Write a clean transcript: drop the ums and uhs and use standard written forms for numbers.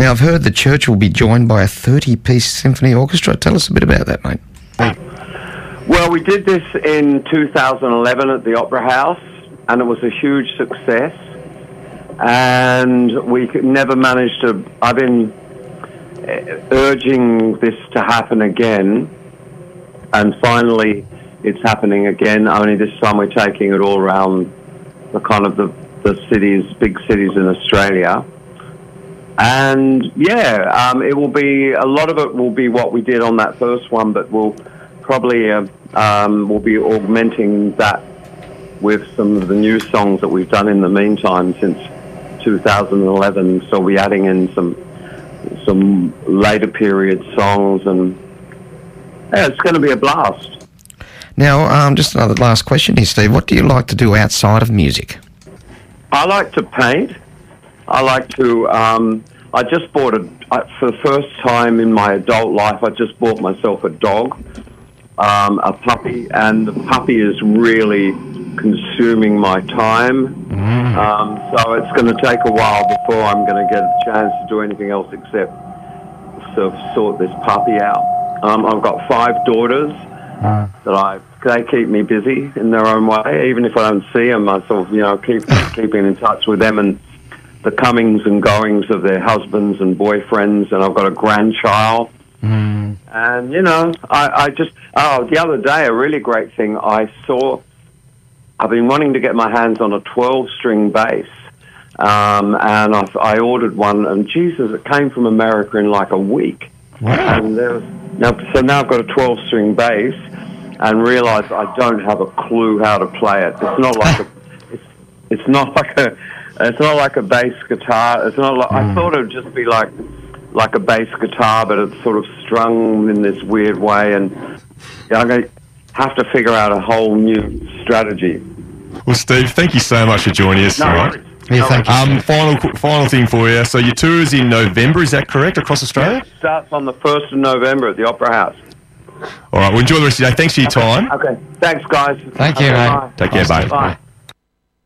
Now, I've heard the church will be joined by a 30-piece symphony orchestra. Tell us a bit about that, mate. Well, we did this in 2011 at the Opera House, and it was a huge success. And we never managed to... I've been urging this to happen again, and finally it's happening again, only this time we're taking it all around the kind of the cities, big cities in Australia. And it will be, a lot of it will be what we did on that first one, but we'll probably we'll be augmenting that with some of the new songs that we've done in the meantime since 2011. So we'll be adding in some later period songs, and it's going to be a blast. Now, just another last question here, Steve. What do you like to do outside of music? I like to paint. I like to... I just bought for the first time in my adult life, I just bought myself a dog, a puppy, and the puppy is really consuming my time. So it's going to take a while before I'm going to get a chance to do anything else except sort this puppy out. I've got 5 daughters they keep me busy in their own way. Even if I don't see them, I sort of, keeping in touch with them and the comings and goings of their husbands and boyfriends. And I've got a grandchild. And, I just... Oh, the other day, a really great thing I saw... I've been wanting to get my hands on a 12-string bass, and I ordered one, and Jesus, it came from America in like a week. Wow. And now I've got a 12-string bass, and realised I don't have a clue how to play it. It's not like it's not like a bass guitar. It's not like I thought it would just be like a bass guitar, but it's sort of strung in this weird way, and I'm going to have to figure out a whole new strategy. Well, Steve, thank you so much for joining us tonight. Yeah, thank you. Final thing for you. So your tour is in November, is that correct, across Australia? It starts on the 1st of November at the Opera House. All right, well, enjoy the rest of your day. Thanks for your time. Okay, thanks, guys. Thank you, mate. Bye. Take care, bye. Bye.